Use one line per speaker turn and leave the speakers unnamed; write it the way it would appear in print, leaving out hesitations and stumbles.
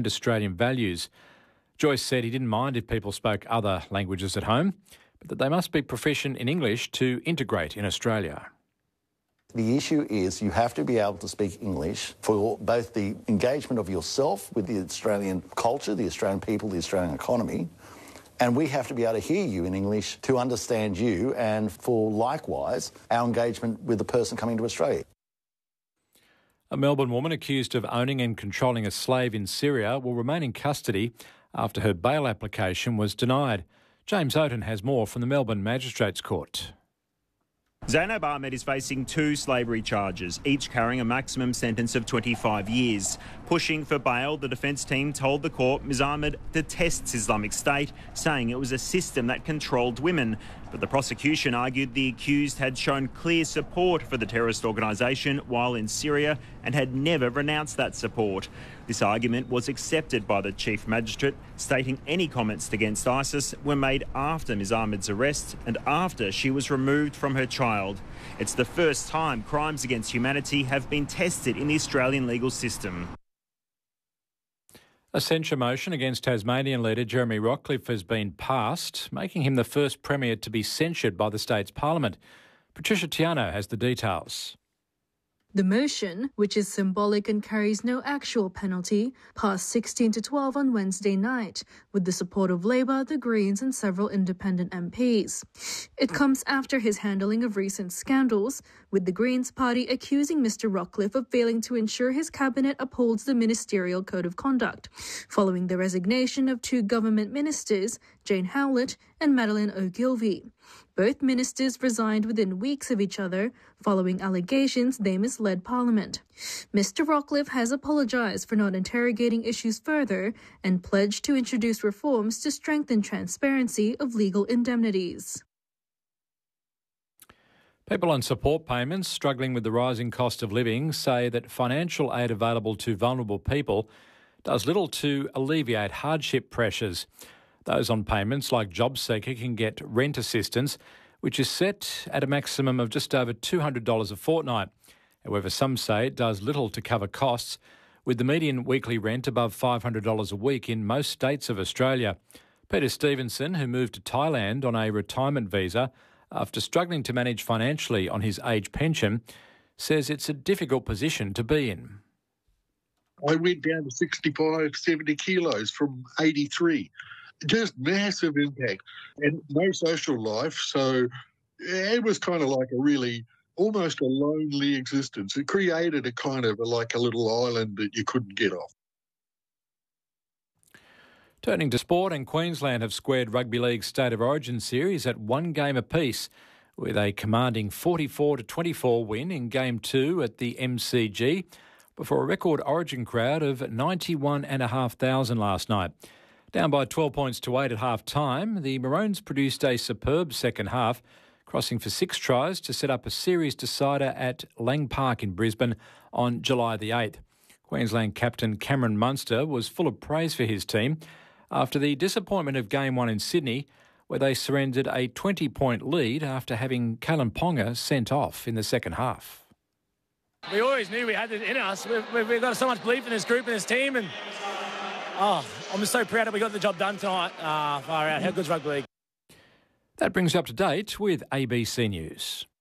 and Australian values. Joyce said he didn't mind if people spoke other languages at home, but that they must be proficient in English to integrate in Australia.
The issue is you have to be able to speak English for both the engagement of yourself with the Australian culture, the Australian people, the Australian economy, and we have to be able to hear you in English to understand you and for, likewise, our engagement with the person coming to Australia.
A Melbourne woman accused of owning and controlling a slave in Syria will remain in custody after her bail application was denied. James Oaten has more from the Melbourne Magistrates Court.
Zainab Ahmed is facing 2 slavery charges, each carrying a maximum sentence of 25 years. Pushing for bail, the defence team told the court Ms Ahmed detests Islamic State, saying it was a system that controlled women. But the prosecution argued the accused had shown clear support for the terrorist organisation while in Syria and had never renounced that support. This argument was accepted by the Chief Magistrate, stating any comments against ISIS were made after Ms Ahmed's arrest and after she was removed from her child. It's the first time crimes against humanity have been tested in the Australian legal system.
A censure motion against Tasmanian leader Jeremy Rockliff has been passed, making him the first Premier to be censured by the state's Parliament. Patricia Tiano has the details.
The motion, which is symbolic and carries no actual penalty, passed 16-12 on Wednesday night, with the support of Labor, the Greens and several independent MPs. It comes after his handling of recent scandals, with the Greens party accusing Mr Rockliff of failing to ensure his cabinet upholds the ministerial code of conduct, following the resignation of 2 government ministers, Jane Howlett and Madeleine O'Gilvy. Both ministers resigned within weeks of each other, following allegations they misled Parliament. Mr Rockliff has apologised for not interrogating issues further and pledged to introduce reforms to strengthen transparency of legal indemnities.
People on support payments struggling with the rising cost of living say that financial aid available to vulnerable people does little to alleviate hardship pressures. Those on payments like JobSeeker can get rent assistance, which is set at a maximum of just over $200 a fortnight. However, some say it does little to cover costs, with the median weekly rent above $500 a week in most states of Australia. Peter Stevenson, who moved to Thailand on a retirement visa after struggling to manage financially on his age pension, says it's a difficult position to be in.
I went down to 65, 70 kilos from 83. Just massive impact and no social life. So it was kind of like a really almost a lonely existence. It created a kind of like a little island that you couldn't get off.
Turning to sport, and Queensland have squared Rugby League's State of Origin series at 1 game apiece with a commanding 44-24 win in Game 2 at the MCG before a record Origin crowd of 91,500 last night. Down by 12 points to 8 at half-time, the Maroons produced a superb second half, crossing for 6 tries to set up a series decider at Lang Park in Brisbane on July the 8th. Queensland captain Cameron Munster was full of praise for his team after the disappointment of Game 1 in Sydney, where they surrendered a 20-point lead after having Kalen Ponga sent off in the second half.
We always knew we had it in us. We've got so much belief in this group and this team, and I'm just so proud that we got the job done tonight. Far out. How good's rugby league?
That brings you up to date with ABC News.